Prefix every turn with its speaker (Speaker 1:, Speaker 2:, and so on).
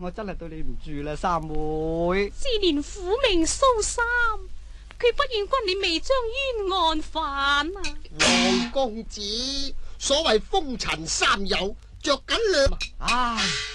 Speaker 1: 我真係對你唔住啦，三妹。
Speaker 2: 是年苦命蘇三，佢不願君你未將冤案犯啊！
Speaker 3: 黃公子，所謂風塵三有，着緊兩。
Speaker 1: 唉，